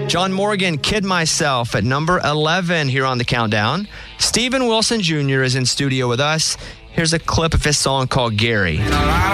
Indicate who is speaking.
Speaker 1: John Morgan, Kid Myself at number 11 here on the countdown. Steven Wilson Jr. is in studio with us. Here's a clip of his song called Gary.